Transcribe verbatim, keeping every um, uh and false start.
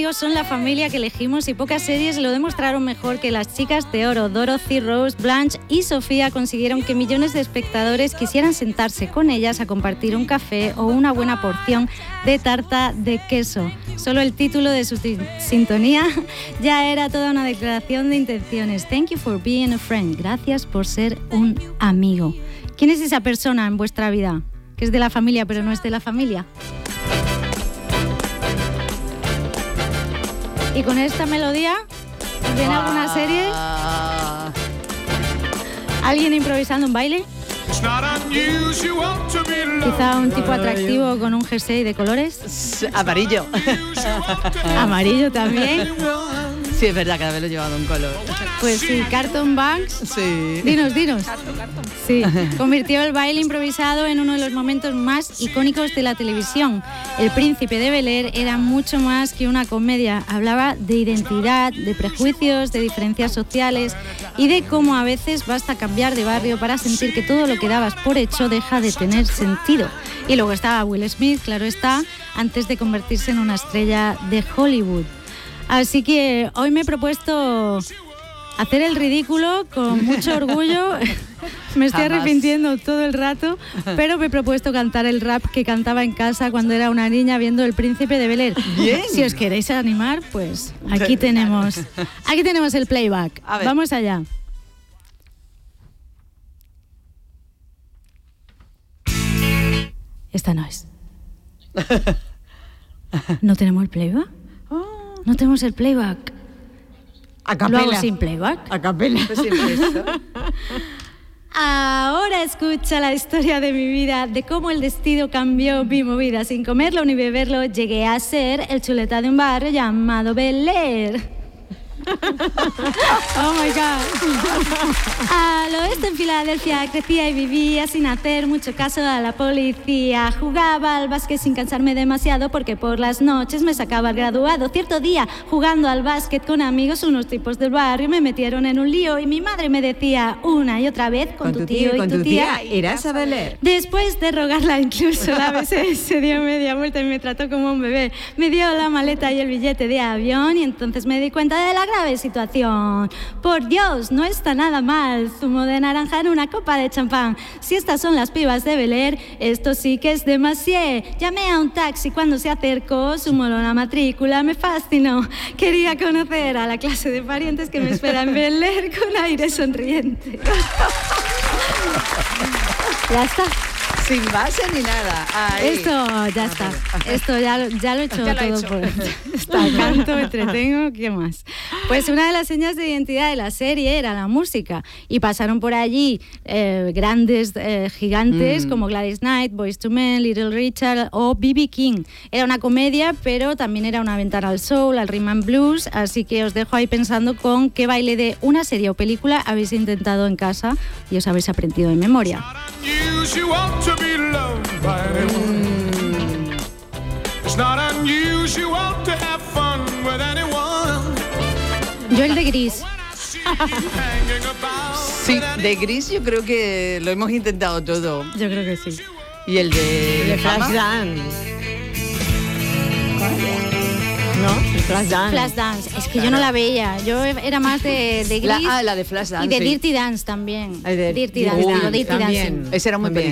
amigos son la familia que elegimos y pocas series lo demostraron mejor que Las Chicas de Oro. Dorothy, Rose, Blanche y Sofía consiguieron que millones de espectadores quisieran sentarse con ellas a compartir un café o una buena porción de tarta de queso. Solo el título de su t- sintonía ya era toda una declaración de intenciones. Thank you for being a friend. Gracias por ser un amigo. ¿Quién es esa persona en vuestra vida que es de la familia pero no es de la familia? Y con esta melodía, ¿viene alguna serie? ¿Alguien improvisando un baile? Quizá un tipo atractivo con un jersey de colores. Amarillo. Amarillo también. Sí, es verdad, cada vez lo he llevado un color. Pues sí, Carlton Banks. Sí. Dinos, dinos. Carton, carton. Sí, convirtió el baile improvisado en uno de los momentos más icónicos de la televisión. El Príncipe de Bel-Air era mucho más que una comedia. Hablaba de identidad, de prejuicios, de diferencias sociales y de cómo a veces basta cambiar de barrio para sentir que todo lo que dabas por hecho deja de tener sentido. Y luego estaba Will Smith, claro está, antes de convertirse en una estrella de Hollywood. Así que hoy me he propuesto hacer el ridículo con mucho orgullo. Me estoy Jamás. arrepintiendo todo el rato, pero me he propuesto cantar el rap que cantaba en casa cuando era una niña viendo El Príncipe de Bel-Air. Bien. Si os queréis animar, pues aquí tenemos, aquí tenemos el playback. A ver. Vamos allá. Esta no es. ¿No tenemos el playback? No tenemos el playback. A ¿Lo hago capela. sin playback? A capela. Pues siempre esto. Ahora escucha la historia de mi vida, de cómo el destino cambió mi movida. Sin comerlo ni beberlo, llegué a ser el chuleta de un barrio llamado Bel-Air. Oh my God. Al oeste en Filadelfia crecía y vivía sin hacer mucho caso a la policía. Jugaba al básquet sin cansarme demasiado porque por las noches me sacaba el graduado. Cierto día, jugando al básquet con amigos, unos tipos del barrio me metieron en un lío y mi madre me decía una y otra vez con, tu tío, con y tu, tu tía. tía irás a Bel-Air. Después de rogarla incluso la besé, se dio media vuelta y me trató como un bebé. Me dio la maleta y el billete de avión y entonces me di cuenta de la grave situación. Por Dios, no está nada mal. Zumo de naranja en una copa de champán. Si estas son las pibas de Bel-Air, esto sí que es demasiado. Llamé a un taxi cuando se acercó, sumó la matrícula, me fascinó. Quería conocer a la clase de parientes que me espera en Bel-Air con aire sonriente. Ya está. Sin base ni nada. Ahí. Esto ya está. Esto ya, lo- ya lo he hecho Ya lo ha todo hecho. por está, canto, entretengo, ¿qué más? Pues una de las señas de identidad de la serie era la música y pasaron por allí eh, grandes eh, gigantes Mm. como Gladys Knight, Boyz two Men, Little Richard o B B King. Era una comedia, pero también era una ventana al soul, al rhythm and blues, así que os dejo ahí pensando con qué baile de una serie o película habéis intentado en casa y os habéis aprendido de memoria. Unusual to be loved by anyone. It's not unusual to have fun with anyone. Yo el de Gris. Hanging about. Sí, de Gris yo creo que lo hemos intentado todo. Yo creo que sí. Y el de, De Fama. Flashdance. ¿No? Flashdance. Flashdance. Es que yo no la veía. Yo era más de, de Gris La, ah, la de Flashdance. y de sí. Dirty Dance también. Ay, de Dirty Dirty Dance, Dance digo, Dirty también. Dancing. Ese era muy También.